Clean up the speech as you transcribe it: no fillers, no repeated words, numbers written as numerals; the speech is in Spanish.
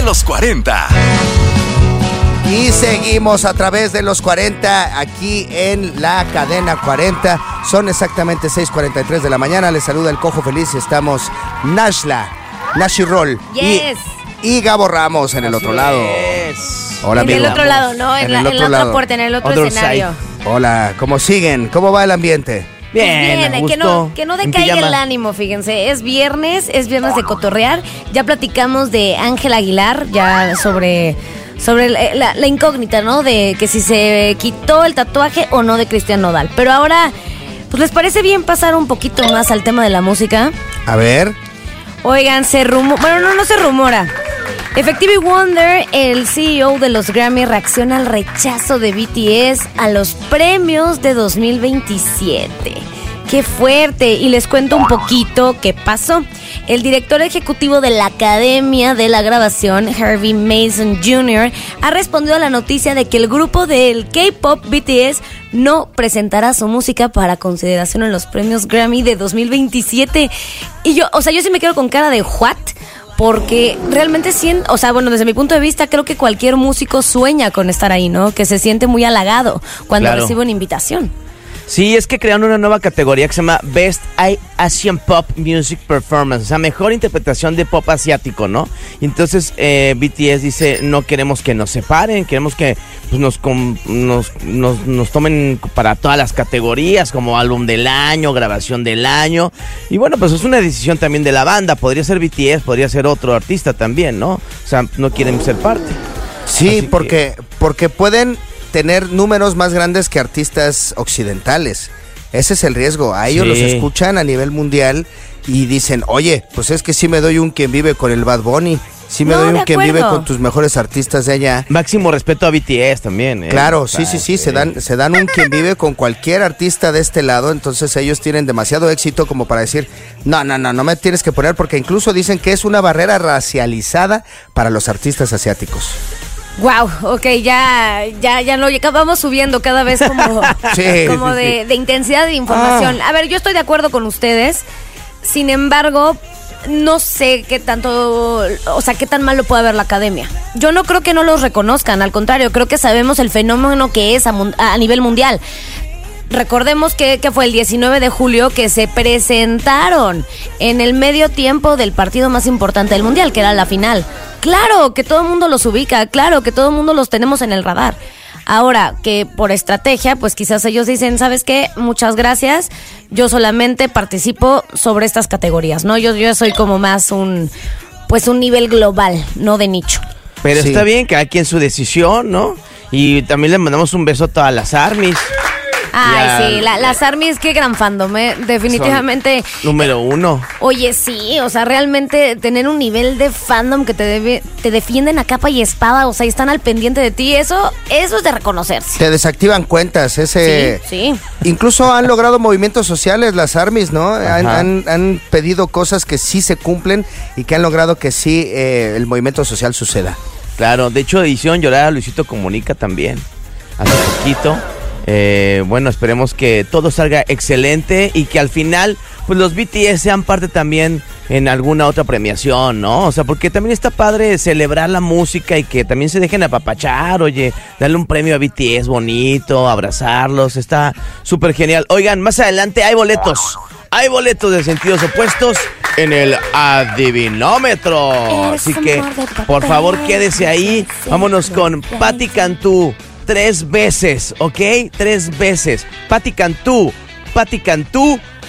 de los 40. Y seguimos a través de los 40 aquí en la cadena 40. Son exactamente 6:43 de la mañana. Les saluda el Cojo Feliz y estamos Nashi Roll y Gabo Ramos en el otro lado. Hola, amigo. En el otro lado, ¿no? En la otra puerta, en el otro escenario. Hola, ¿cómo siguen? ¿Cómo va el ambiente? Bien, que no decaiga el ánimo, fíjense. Es viernes de cotorrear. Ya platicamos de Ángel Aguilar, ya sobre la incógnita, ¿no? De que si se quitó el tatuaje o no de Cristian Nodal. Pero ahora, pues, ¿les parece bien pasar un poquito más al tema de la música? A ver. Oigan, no se rumora. Effective Wonder, el CEO de los Grammy, reacciona al rechazo de BTS a los premios de 2027. ¡Qué fuerte! Y les cuento un poquito qué pasó. El director ejecutivo de la Academia de la Grabación, Harvey Mason Jr., ha respondido a la noticia de que el grupo del K-pop BTS no presentará su música para consideración en los premios Grammy de 2027. Y yo sí me quedo con cara de ¿what? Porque realmente desde mi punto de vista, creo que cualquier músico sueña con estar ahí, ¿no? Que se siente muy halagado cuando recibe una invitación. Sí, es que crearon una nueva categoría que se llama Best Asian Pop Music Performance, o sea, mejor interpretación de pop asiático, ¿no? Entonces BTS dice, no queremos que nos separen, queremos que pues, nos tomen para todas las categorías, como álbum del año, grabación del año, y bueno, pues es una decisión también de la banda, podría ser BTS, podría ser otro artista también, ¿no? O sea, no quieren ser parte. Sí, porque pueden tener números más grandes que artistas occidentales. Ese es el riesgo. A ellos los escuchan a nivel mundial y dicen, oye, pues es que sí me doy un quien vive con el Bad Bunny, sí me doy un quien vive con tus mejores artistas de allá. Máximo respeto a BTS también. Claro, sí, se dan un quien vive con cualquier artista de este lado, entonces ellos tienen demasiado éxito como para decir, no me tienes que poner, porque incluso dicen que es una barrera racializada para los artistas asiáticos. Wow, ok, ya vamos subiendo cada vez como de intensidad de información. A ver, yo estoy de acuerdo con ustedes. Sin embargo, no sé qué tan malo puede haber la academia. Yo no creo que no los reconozcan, al contrario, creo que sabemos el fenómeno que es a nivel mundial. Recordemos que fue el 19 de julio que se presentaron en el medio tiempo del partido más importante del mundial, que era la final. Claro que todo el mundo los ubica, claro que todo el mundo los tenemos en el radar. Ahora, que por estrategia, pues quizás ellos dicen, ¿sabes qué? Muchas gracias, yo solamente participo sobre estas categorías, ¿no? Yo soy como más un nivel global, no de nicho. Pero está bien, cada quien su decisión, ¿no? Y también le mandamos un beso a todas las ARMYs. Ay, sí, las ARMYs, qué gran fandom, definitivamente. Número 1. Oye, sí, o sea, realmente tener un nivel de fandom que te defienden a capa y espada, o sea, y están al pendiente de ti, eso es de reconocerse. Te desactivan cuentas, Sí. Incluso han logrado movimientos sociales las ARMYs, ¿no? Han pedido cosas que sí se cumplen y que han logrado que sí el movimiento social suceda. Claro, de hecho hicieron llorar a Luisito Comunica también, hace poquito. Bueno, esperemos que todo salga excelente y que al final pues los BTS sean parte también en alguna otra premiación, ¿no? O sea, porque también está padre celebrar la música y que también se dejen apapachar, oye, darle un premio a BTS bonito, abrazarlos, está súper genial. Oigan, más adelante hay boletos de Sentidos Opuestos en el Adivinómetro, así que por favor quédese ahí. Vámonos con Patti Cantú. 3 veces, ¿ok? 3 veces. Patti Cantú